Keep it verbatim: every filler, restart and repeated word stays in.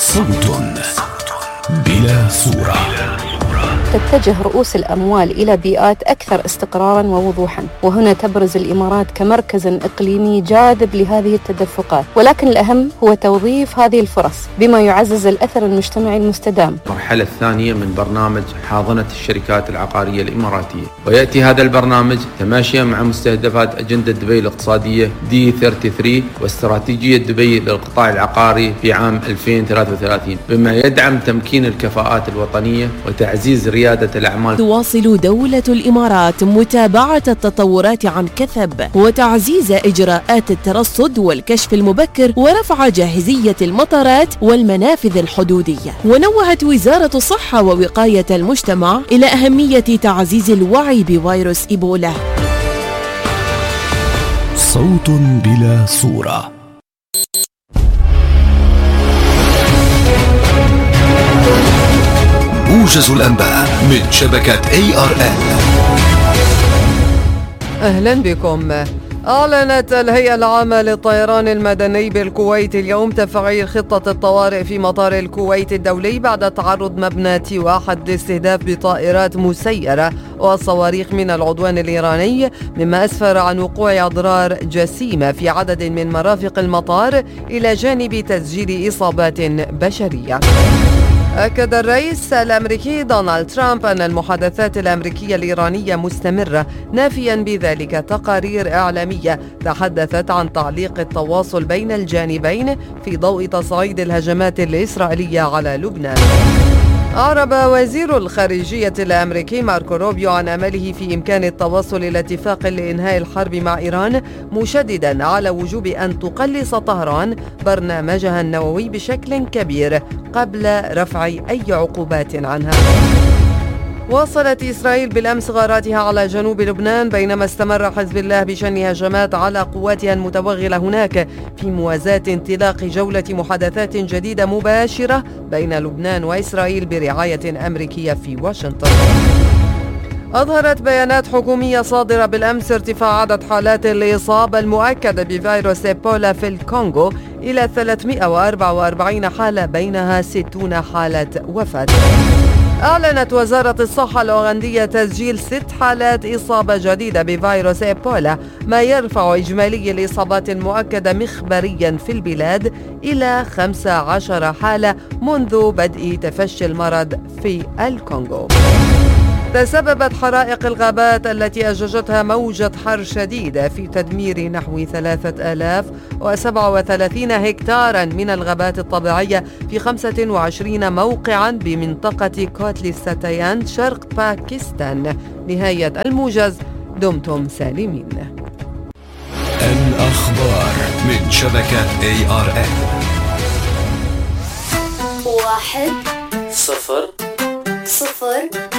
صوت بلا صورة. تتجه رؤوس الأموال إلى بيئات أكثر استقراراً ووضوحاً، وهنا تبرز الإمارات كمركز إقليمي جاذب لهذه التدفقات، ولكن الأهم هو توظيف هذه الفرص بما يعزز الأثر المجتمعي المستدام. المرحلة الثانية من برنامج حاضنة الشركات العقارية الإماراتية، ويأتي هذا البرنامج تماشيا مع مستهدفات أجندة دبي الاقتصادية دي ثلاثة وثلاثين واستراتيجية دبي للقطاع العقاري في عام ألفين وثلاثة وثلاثين، بما يدعم تمكين الكفاءات الوطنية وتعزيز ريادة الأعمال. تواصل دولة الإمارات متابعة التطورات عن كثب وتعزيز إجراءات الترصد والكشف المبكر ورفع جاهزية المطارات والمنافذ الحدودية. ونوهت وزارة الصحة ووقاية المجتمع إلى أهمية تعزيز الوعي بفيروس إيبولا. صوت بلا صورة. موجز الأنباء من شبكة إيه آر إل. أهلا بكم. أعلنت الهيئة العامة للطيران المدني بالكويت اليوم تفعيل خطة الطوارئ في مطار الكويت الدولي بعد تعرض مبنى تي واحد لاستهداف بطائرات مسيرة وصواريخ من العدوان الإيراني، مما أسفر عن وقوع أضرار جسيمة في عدد من مرافق المطار إلى جانب تسجيل إصابات بشرية. أكد الرئيس الأمريكي دونالد ترامب أن المحادثات الأمريكية الإيرانية مستمرة، نافيا بذلك تقارير إعلامية تحدثت عن تعليق التواصل بين الجانبين في ضوء تصعيد الهجمات الإسرائيلية على لبنان. أعرب وزير الخارجية الأمريكي ماركو روبيو عن أمله في إمكان التوصل إلى اتفاق لإنهاء الحرب مع إيران، مشددا على وجوب أن تقلص طهران برنامجها النووي بشكل كبير قبل رفع أي عقوبات عنها. واصلت إسرائيل بالأمس غاراتها على جنوب لبنان، بينما استمر حزب الله بشن هجمات على قواتها المتوغلة هناك في موازاة انطلاق جولة محادثات جديدة مباشرة بين لبنان وإسرائيل برعاية أمريكية في واشنطن. أظهرت بيانات حكومية صادرة بالأمس ارتفاع عدد حالات الإصابة المؤكدة بفيروس إيبولا في الكونغو إلى ثلاثمئة وأربعة وأربعين حالة، بينها ستون حالة وفاة. أعلنت وزارة الصحة الأوغندية تسجيل ست حالات إصابة جديدة بفيروس إيبولا، ما يرفع إجمالي الإصابات المؤكدة مخبريا في البلاد إلى خمسة عشر حالة منذ بدء تفشي المرض في الكونغو. تسببت حرائق الغابات التي أججتها موجة حر شديدة في تدمير نحو ثلاثة آلاف وسبعة وثلاثين هكتارا من الغابات الطبيعية في خمسة وعشرين موقعا بمنطقة كوتلي ستيان شرق باكستان. نهاية الموجز، دمتم سالمين. الأخبار من شبكة إيه آر إل. واحد صفر صفر